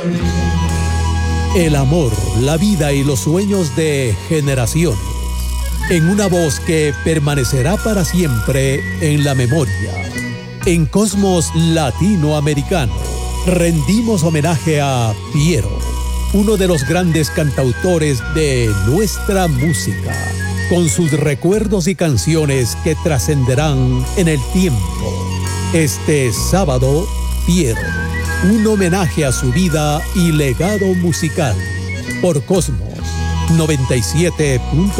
El amor, la vida y los sueños de generaciones, en una voz que permanecerá para siempre en la memoria. En Cosmos Latinoamericano, rendimos homenaje a Piero, uno de los grandes cantautores de nuestra música, con sus recuerdos y canciones que trascenderán en el tiempo. Este sábado, Piero, un homenaje a su vida y legado musical, por Cosmos 97.1.